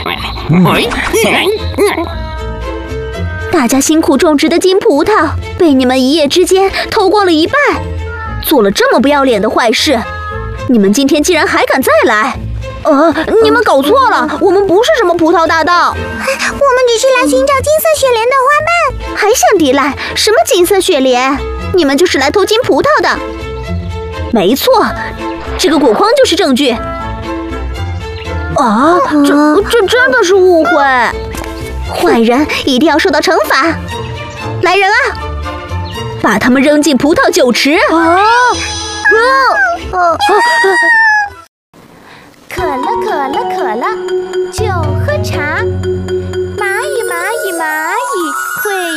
大家辛苦种植的金葡萄，被你们一夜之间偷光了一半，做了这么不要脸的坏事，你们今天竟然还敢再来？你们搞错了，我们不是什么葡萄大盗， 我们只是来寻找金色雪莲的花瓣。 还想抵赖？什么金色雪莲？你们就是来偷金葡萄的。没错，这个果筐就是证据。这真的是误会，坏人一定要受到惩罚。来人啊，把他们扔进葡萄酒池。 渴了，就喝茶。蚂蚁，蚂蚁，蚂